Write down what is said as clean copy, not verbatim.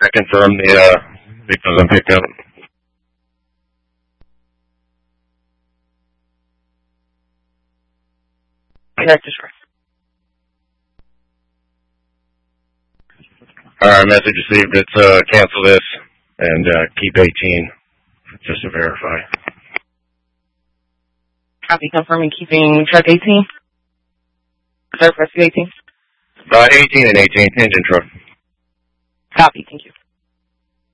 I confirm because I'm picked up. Connect to Alright, message received. It's cancel this and keep 18 just to verify. Copy, confirming keeping truck 18. Reserve rescue 18. 18 and 18, engine truck. Copy, thank you.